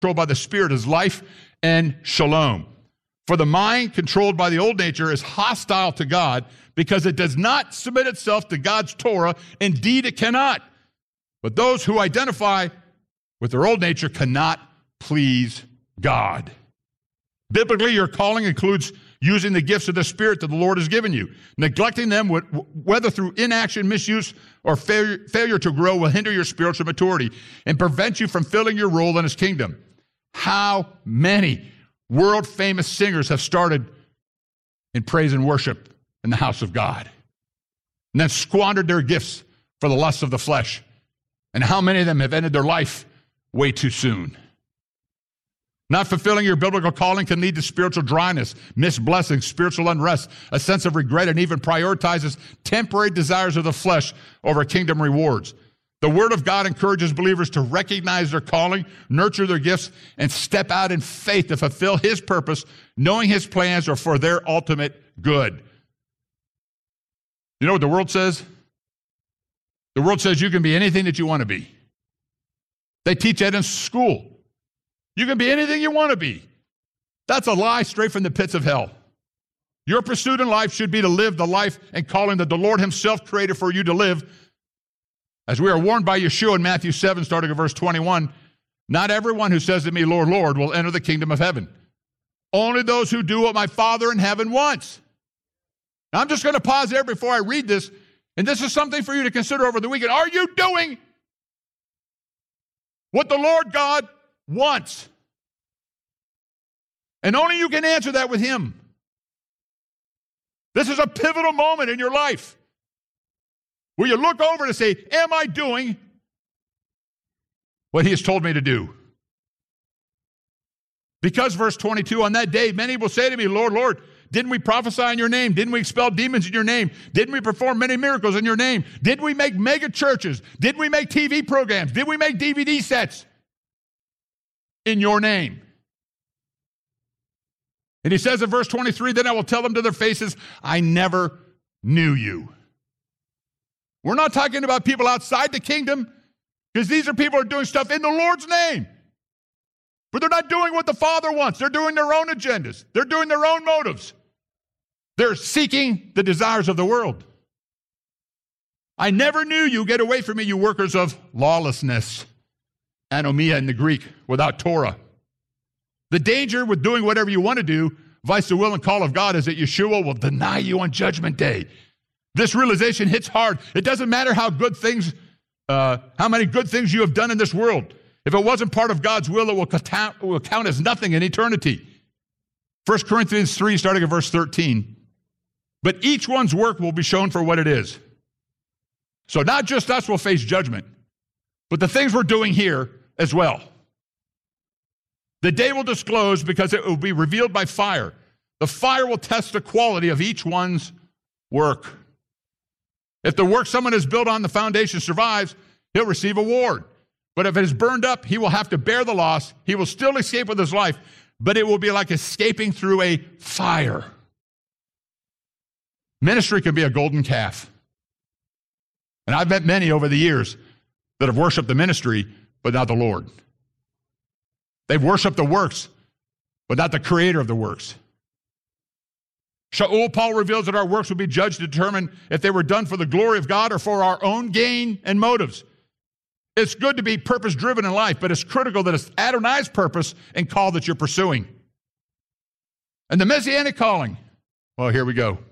controlled by the Spirit is life and shalom. For the mind controlled by the old nature is hostile to God because it does not submit itself to God's Torah. Indeed, it cannot. But those who identify with their old nature cannot please God. Biblically, your calling includes using the gifts of the Spirit that the Lord has given you. Neglecting them, whether through inaction, misuse, or failure to grow, will hinder your spiritual maturity and prevent you from filling your role in His kingdom. How many world-famous singers have started in praise and worship in the house of God and then squandered their gifts for the lusts of the flesh? And how many of them have ended their life way too soon? Not fulfilling your biblical calling can lead to spiritual dryness, missed blessings, spiritual unrest, a sense of regret, and even prioritizes temporary desires of the flesh over kingdom rewards. The Word of God encourages believers to recognize their calling, nurture their gifts, and step out in faith to fulfill His purpose, knowing His plans are for their ultimate good. You know what the world says? The world says you can be anything that you want to be. They teach that in school. You can be anything you want to be. That's a lie straight from the pits of hell. Your pursuit in life should be to live the life and calling that the Lord Himself created for you to live. As we are warned by Yeshua in Matthew 7, starting at verse 21, not everyone who says to me, Lord, Lord, will enter the kingdom of heaven. Only those who do what my Father in heaven wants. Now, I'm just going to pause there before I read this, and this is something for you to consider over the weekend. Are you doing what the Lord God wants? And only you can answer that with Him. This is a pivotal moment in your life where you look over to say, am I doing what He has told me to do? Because, verse 22, on that day, many will say to me, Lord, Lord, didn't we prophesy in your name? Didn't we expel demons in your name? Didn't we perform many miracles in your name? Didn't we make mega churches? Didn't we make TV programs? Did we make DVD sets in your name? And He says in verse 23, then I will tell them to their faces, I never knew you. We're not talking about people outside the kingdom, because these are people who are doing stuff in the Lord's name. But they're not doing what the Father wants. They're doing their own agendas. They're doing their own motives. They're seeking the desires of the world. I never knew you. Get away from me, you workers of lawlessness. Anomia in the Greek, without Torah. The danger with doing whatever you want to do, vice the will and call of God, is that Yeshua will deny you on Judgment Day. This realization hits hard. It doesn't matter how many good things you have done in this world. If it wasn't part of God's will, it will count as nothing in eternity. 1 Corinthians 3, starting at verse 13. But each one's work will be shown for what it is. So not just us will face judgment, but the things we're doing here as well. The day will disclose because it will be revealed by fire. The fire will test the quality of each one's work. If the work someone has built on the foundation survives, he'll receive a reward. But if it is burned up, he will have to bear the loss. He will still escape with his life, but it will be like escaping through a fire. Ministry can be a golden calf. And I've met many over the years that have worshiped the ministry, but not the Lord. They've worshiped the works, but not the creator of the works. Shaul, Paul reveals that our works will be judged to determine if they were done for the glory of God or for our own gain and motives. It's good to be purpose-driven in life, but it's critical that it's Adonai's purpose and call that you're pursuing. And the Messianic calling, well, here we go.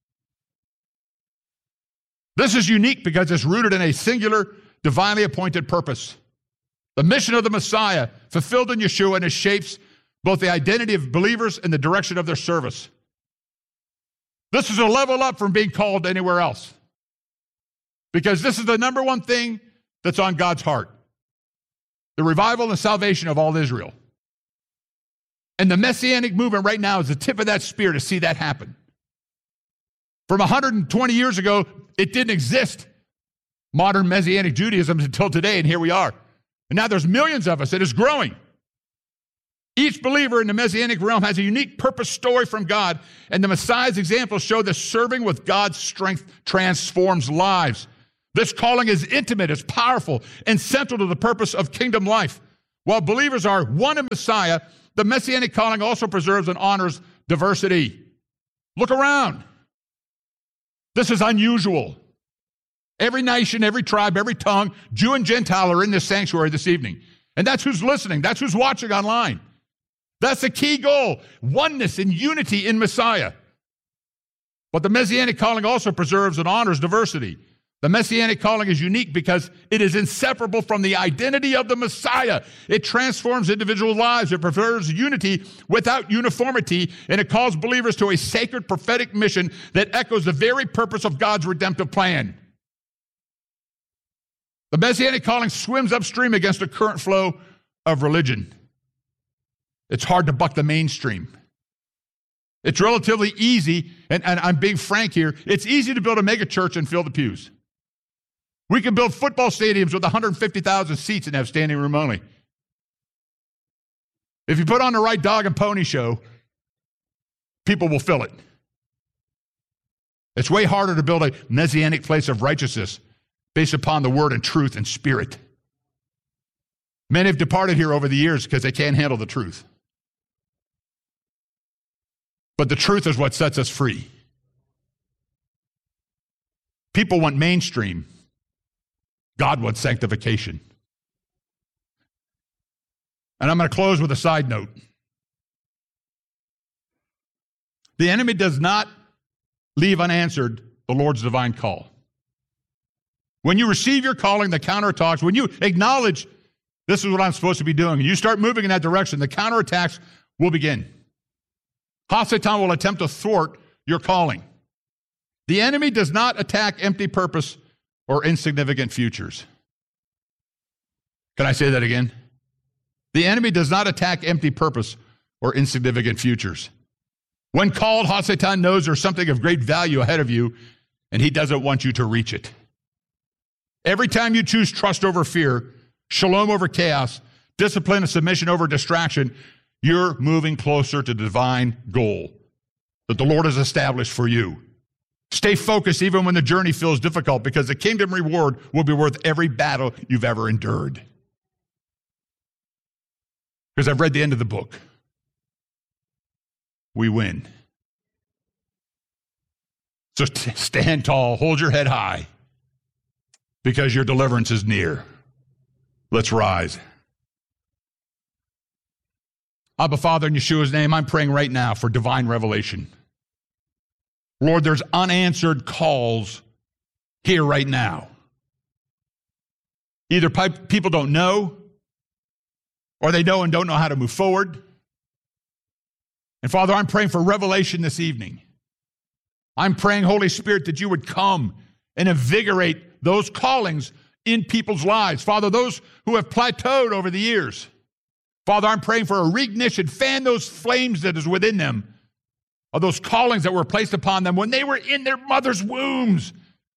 This is unique because it's rooted in a singular, divinely appointed purpose. The mission of the Messiah, fulfilled in Yeshua, and it shapes both the identity of believers and the direction of their service. This is a level up from being called anywhere else. Because this is the number one thing that's on God's heart. The revival and salvation of all Israel. And the Messianic movement right now is the tip of that spear to see that happen. From 120 years ago, it didn't exist, modern Messianic Judaism, until today, and here we are. And now there's millions of us. It is growing. Each believer in the Messianic realm has a unique purpose story from God, and the Messiah's examples show that serving with God's strength transforms lives. This calling is intimate, it's powerful, and central to the purpose of kingdom life. While believers are one in Messiah, the Messianic calling also preserves and honors diversity. Look around. This is unusual. Every nation, every tribe, every tongue, Jew and Gentile are in this sanctuary this evening. And that's who's listening. That's who's watching online. That's the key goal, oneness and unity in Messiah. But the Messianic calling also preserves and honors diversity. The Messianic calling is unique because it is inseparable from the identity of the Messiah. It transforms individual lives. It prefers unity without uniformity, and it calls believers to a sacred prophetic mission that echoes the very purpose of God's redemptive plan. The Messianic calling swims upstream against the current flow of religion. It's hard to buck the mainstream. It's relatively easy, and I'm being frank here, it's easy to build a mega church and fill the pews. We can build football stadiums with 150,000 seats and have standing room only. If you put on the right dog and pony show, people will fill it. It's way harder to build a messianic place of righteousness based upon the word and truth and spirit. Many have departed here over the years because they can't handle the truth. But the truth is what sets us free. People want mainstream. God wants sanctification. And I'm going to close with a side note. The enemy does not leave unanswered the Lord's divine call. When you receive your calling, the counterattacks, when you acknowledge this is what I'm supposed to be doing, and you start moving in that direction, the counterattacks will begin. Satan will attempt to thwart your calling. The enemy does not attack empty purpose or insignificant futures. Can I say that again? The enemy does not attack empty purpose or insignificant futures. When called, Satan knows there's something of great value ahead of you, and he doesn't want you to reach it. Every time you choose trust over fear, shalom over chaos, discipline and submission over distraction, you're moving closer to the divine goal that the Lord has established for you. Stay focused even when the journey feels difficult, because the kingdom reward will be worth every battle you've ever endured. Because I've read the end of the book. We win. So stand tall, hold your head high, because your deliverance is near. Let's rise. Abba, Father, in Yeshua's name, I'm praying right now for divine revelation. Lord, there's unanswered calls here right now. Either people don't know, or they know and don't know how to move forward. And Father, I'm praying for revelation this evening. I'm praying, Holy Spirit, that you would come and invigorate those callings in people's lives. Father, those who have plateaued over the years. Father, I'm praying for a reignition. Fan those flames that is within them, of those callings that were placed upon them when they were in their mother's wombs.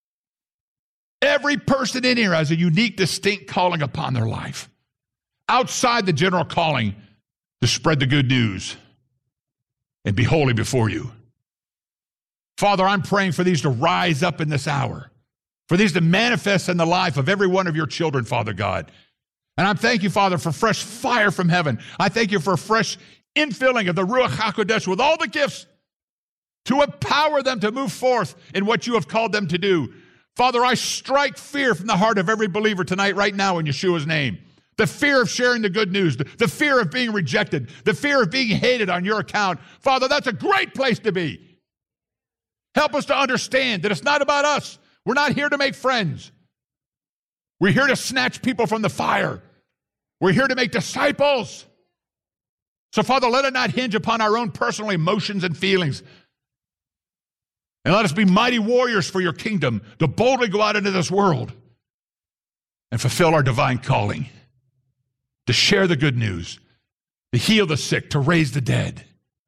Every person in here has a unique, distinct calling upon their life, outside the general calling to spread the good news and be holy before you. Father, I'm praying for these to rise up in this hour, for these to manifest in the life of every one of your children, Father God. And I thank you, Father, for fresh fire from heaven. I thank you for a fresh infilling of the Ruach HaKodesh with all the gifts to empower them to move forth in what you have called them to do. Father, I strike fear from the heart of every believer tonight, right now, in Yeshua's name. The fear of sharing the good news, the fear of being rejected, the fear of being hated on your account. Father, that's a great place to be. Help us to understand that it's not about us. We're not here to make friends. We're here to snatch people from the fire. We're here to make disciples. So, Father, let it not hinge upon our own personal emotions and feelings. And let us be mighty warriors for your kingdom to boldly go out into this world and fulfill our divine calling, to share the good news, to heal the sick, to raise the dead.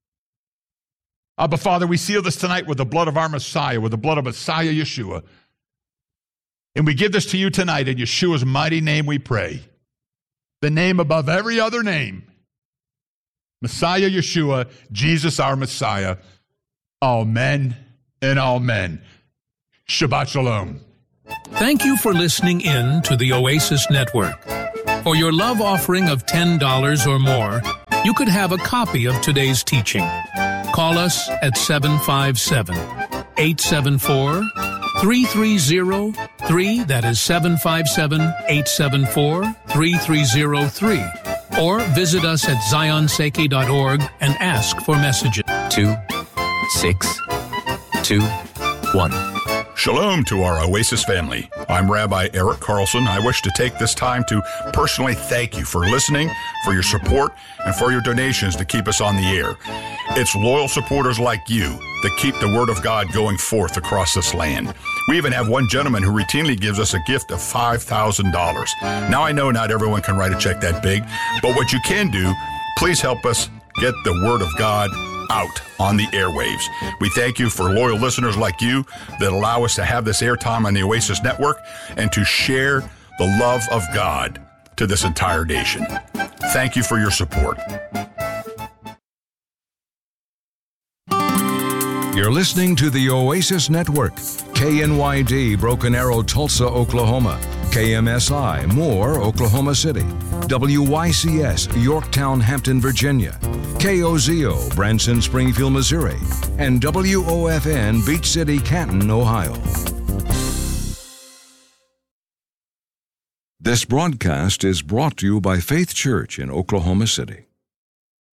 Abba, Father, we seal this tonight with the blood of our Messiah, with the blood of Messiah Yeshua. And we give this to you tonight in Yeshua's mighty name we pray. The name above every other name. Messiah Yeshua, Jesus our Messiah. Amen and amen. Shabbat Shalom. Thank you for listening in to the Oasis Network. For your love offering of $10 or more, you could have a copy of today's teaching. Call us at 757-874-3303. That is 757-874-3303. Or visit us at zionseiki.org and ask for messages. 2621. Shalom to our Oasis family. I'm Rabbi Eric Carlson. I wish to take this time to personally thank you for listening, for your support, and for your donations to keep us on the air. It's loyal supporters like you that keep the Word of God going forth across this land. We even have one gentleman who routinely gives us a gift of $5,000. Now, I know not everyone can write a check that big, but what you can do, please help us get the Word of God out on the airwaves. We thank you for loyal listeners like you that allow us to have this airtime on the Oasis Network and to share the love of God to this entire nation. Thank you for your support. You're listening to the Oasis Network, KNYD, Broken Arrow, Tulsa, Oklahoma, KMSI, Moore, Oklahoma City, WYCS, Yorktown, Hampton, Virginia, KOZO, Branson, Springfield, Missouri, and WOFN, Beach City, Canton, Ohio. This broadcast is brought to you by Faith Church in Oklahoma City.